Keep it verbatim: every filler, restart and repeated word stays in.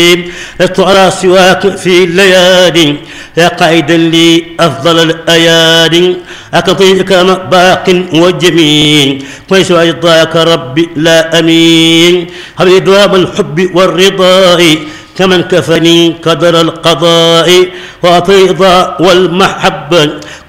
لست أرى سواك في الليالي يا قائدا لي أفضل الأيادي أكطيك باق وجميل كويس أرضاك ربي لا أمين هب دوام الحب والرضاء كمن كفني قدر القضاء وأطيض والمحبة